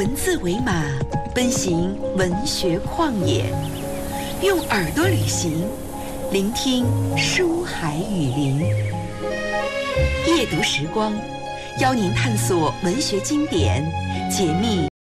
文字为马，奔行文学旷野，用耳朵旅行，聆听书海雨林。夜读时光，邀您探索文学经典，解密